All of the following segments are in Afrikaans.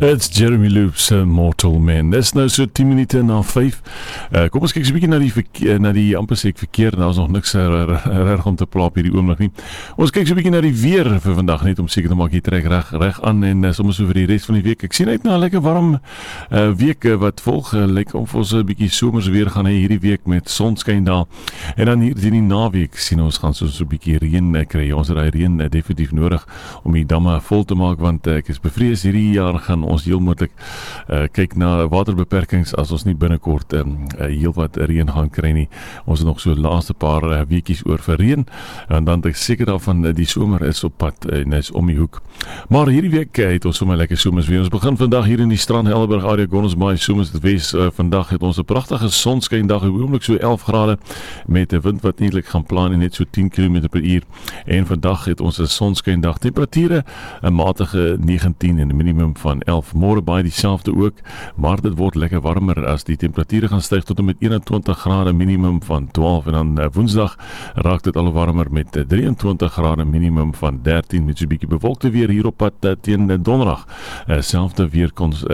It's Jeremy Loop's Mortal Man. Dis nou so 10 minute na 5. Kom ons kyk so 'n bietjie na die amper sê ek verkeer. Daar's nog niks reg om te pla op hierdie oomblik nie. Ons kyk so 'n bietjie na die weer vir vandag net om seker te maak jy trek reg aan en soms so vir die res van die week. Ek sien uit na 'n lekker warm week wat volg. Lyk of ons 'n bietjie somers weer gaan hê hierdie week met sonskyn daar. En dan hier die naweek sien ons gaan so 'n bietjie reën kry. Ons het daai reën definitief nodig om die damme vol te maak want ek is bevrees hierdie jaar gaan ons heel moontlik kyk na waterbeperkings as ons nie binnekort heel wat reën gaan kry nie. Ons het nog so laaste paar weekies oor vir reën en dan ek seker daarvan die somer is op pad en is om die hoek. Maar hierdie week het ons sommer lekker somers weer. Ons begin vandag hier in die Strand Helderberg area Gordons Bay somers dit wees. Vandag het ons 'n pragtige sonskyndag, oomblik so 11 grade met 'n wind wat eintlik gaan plaan net so 10 km/h en vandag het ons 'n sonskyndag. Temperature 'n matige 19 en 'n minimum van 11. Môre baie dieselfde ook, maar dit word lekker warmer as die temperature gaan styg tot en met 21 grade minimum van 12 en dan Woensdag raak dit al warmer met 23 grade minimum van 13 met so 'n bietjie bewolkte weer hier op pad teen Donderdag. Selfde weer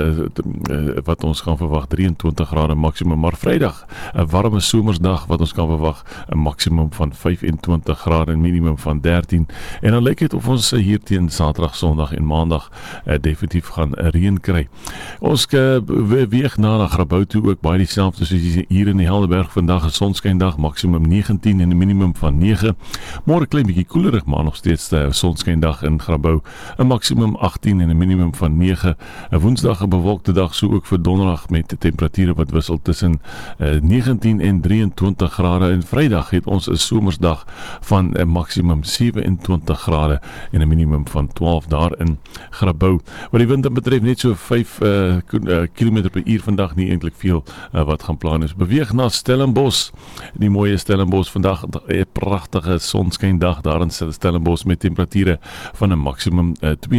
wat ons gaan verwag 23 grade maksimum, maar Vrydag 'n warme somersdag wat ons kan verwag 'n maksimum van 25 grade en minimum van 13 en dan lyk dit of ons hier teen Saterdag, Sondag en Maandag definitief gaan reën kry. Ons weeg na Grabouw toe ook baie dieselfde soos hier in die Helderberg vandag 'n sonskyndag maksimum 19 en 'n minimum van 9. Môre klein bietjie koelerig maar nog steeds 'n sonskyndag in Grabouw 'n maksimum 18 en 'n minimum van 9. 'n Woensdag 'n bewolkte dag so ook vir Donderdag met temperature wat wissel tussen 19 en 23 grade en Vrydag het ons 'n somersdag van 'n maksimum 27 grade en 'n minimum van 12 daar in Grabouw. Wat die wind betref net so 5 km/h vandag nie eintlik veel wat gaan plan is. Beweeg na Stellenbosch. Die mooie Stellenbosch vandag 'n pragtige sonskyndag daar in Stellenbosch met temperature van 'n maksimum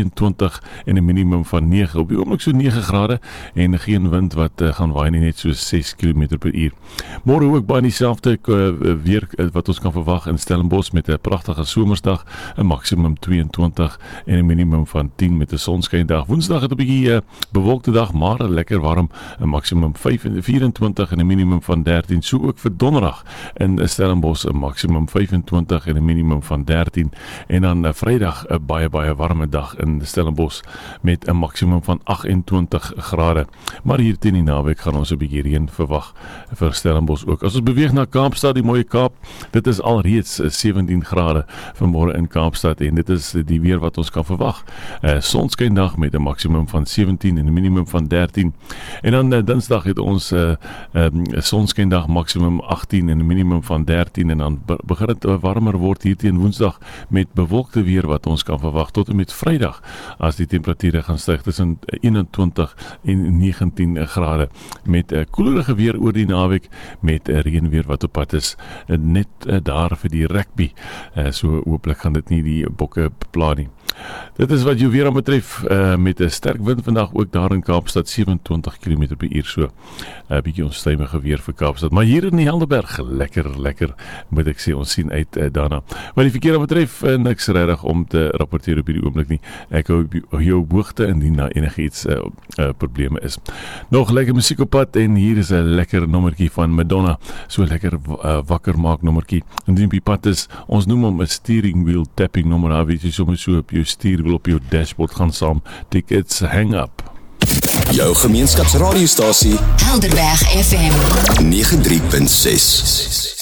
22 en 'n minimum van 9. Op die oomblik so 9 grade en geen wind wat gaan waai nie net so 6 km/h. Môre ook baie dieselfde weer wat ons kan verwag in Stellenbosch met 'n pragtige somersdag, 'n maksimum 22 en 'n minimum van 10 met 'n sonskyndag. Woensdag het 'n bietjie bewolkte dag, maar lekker warm, 'n maksimum 24 en 'n minimum van 13. So ook vir Donderdag in Stellenbosch 'n maksimum 25 en 'n minimum van 13. En dan Vrydag 'n baie warme dag in Stellenbosch met 'n maksimum van 28 grade. Maar hier teen die naweek gaan ons 'n bietjie reën verwag vir Stellenbosch ook. As ons beweeg na Kaapstad, die mooie Kaap, dit is alreeds 17 grade vanmôre in Kaapstad en dit is die weer wat ons kan verwag. Sonskyndag met 'n maksimum van 17 en 'n minimum van 13. En dan Dinsdag het ons 'n sonskyndag maksimum 18 en 'n minimum van 13 en dan begin dit warmer word hier teen Woensdag met bewolkte weer wat ons kan verwag tot en met Vrydag as die temperature gaan styg tussen 21 en 19 grade met 'n koelerige weer oor die naweek met 'n reënweer wat op pad is net daar vir die rugby. So hooplik gaan dit nie die bokke pla nie. Dit is wat jou weer aan betref met 'n sterk wind vandag ook daar in Kaapstad 27 km/h so 'n bietjie onstuimige weer vir Kaapstad, maar hier in die Helderberg lekker moet ek sê ons sien uit daarna. Wat die verkeer aan betref niks regtig om te rapporteer op hierdie oomblik nie. Ek hou jou hoogte indien daar enigiets probleme is. Nog lekker musiek op pad en hier is 'n lekker nommertjie van Madonna, so lekker wakker maak nommertjie. Indien op die pad is, ons noem hom 'n steering wheel tapping nommer, daar weet jy sommer so op jou stuurwiel op jou dashboard gaan saam. Tickets hang up. Jou gemeenskapsradiostasie Helderberg FM 93.6.